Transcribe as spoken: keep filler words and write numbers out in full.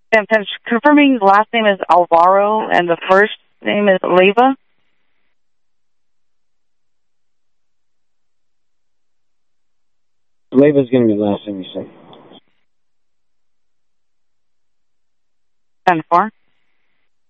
I'm confirming the last name is Alvaro and the first name is Leva. Leva's going to be the last name you say. ten four.